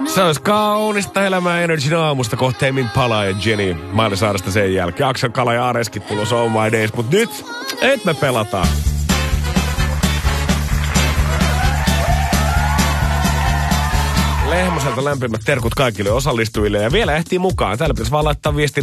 Se olisi kaunista elämää Energyn aamusta kohta Emin Palaa ja Jenny Maalisaaresta sen jälkeen. Aksel Kala ja Areskit tulos Oh My Days, mutta nyt et me pelataan. Lehmoselta lämpimät terkut kaikille osallistujille ja vielä ehtii mukaan. Täällä pitäisi vaan laittaa viesti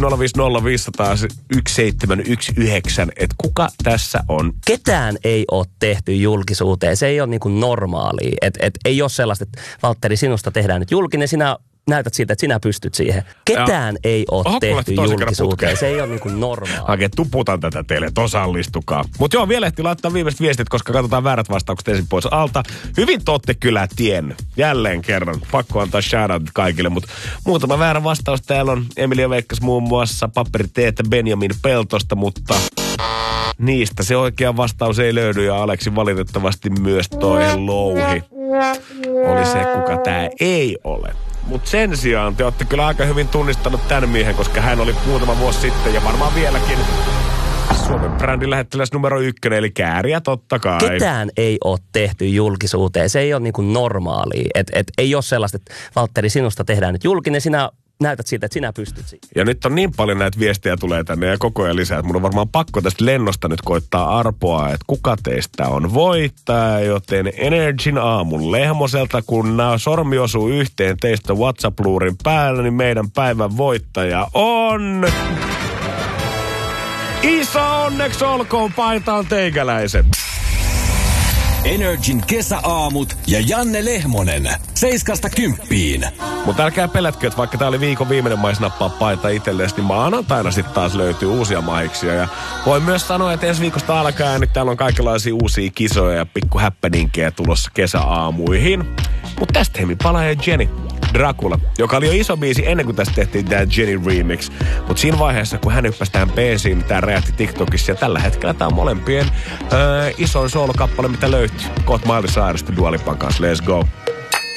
050501719, että kuka tässä on. Ketään ei ole tehty julkisuuteen. Se ei ole niin kuin normaalia. Ei ole sellaista, että Valtteri, sinusta tehdään nyt julkinen, sinä näytät siltä, että sinä pystyt siihen. Ketään ei ole tehty julkisuuteen. Se ei ole niin kuin normaalia. Oikein tuputan tätä teille, että osallistukaa. Mutta joo, vielä ehti laittaa viimeiset viestit, koska katsotaan väärät vastaukset ensin pois alta. Hyvin te ootte kyllä tiennyt. Jälleen kerran. Pakko antaa shoutout kaikille, mutta muutama väärä vastaus täällä on. Emilia veikkasi muun muassa paperiteetä Benjamin Peltosta, mutta niistä se oikea vastaus ei löydy ja Aleksi valitettavasti myös toi louhi oli se, kuka tää ei ole. Mutta sen sijaan te olette kyllä aika hyvin tunnistanut tämän miehen, koska hän oli muutama vuosi sitten ja varmaan vieläkin Suomen brändin lähettiläs numero 1, eli Kääriä totta kai. Ketään ei ole tehty julkisuuteen. Se ei ole niin kuin normaalia. Ei ole sellaista, että Valtteri, sinusta tehdään nyt julkinen, sinä näytät siltä, että sinä pystyt siihen. Ja nyt on niin paljon näitä viestejä tulee tänne ja koko ajan lisää, että mun on varmaan pakko tästä lennosta nyt koittaa arpoa, että kuka teistä on voittaja, joten Energyn aamun Lehmoselta, kun nämä sormi osuu yhteen teistä WhatsApp-luurin päällä, niin meidän päivän voittaja on... Iso onneksi olkoon, paitaan teikäläisen. Energyn kesäaamut ja Janne Lehmonen. 7–10. Mutta älkää pelätkö, että vaikka tää oli viikon viimeinen mais nappaa paita itsellesi, niin maanantaina sitten taas löytyy uusia mahiksia. Ja voin myös sanoa, että ensi viikosta alkaen niin täällä on kaikenlaisia uusia kisoja ja pikku häppäninkejä tulossa kesäaamuihin. Mutta tästä Emin Palaa ja Jenny Dracula, joka oli jo iso biisi ennen kuin tästä tehtiin tää Jenny remix. Mutta siinä vaiheessa, kun hän hyppäsi tähän biisiin, tää räjähti TikTokissa ja tällä hetkellä tää on molempien isoin soolokappale, mitä löytyy. Koot Mailisaaresta Dua Lipan kanssa. Let's go.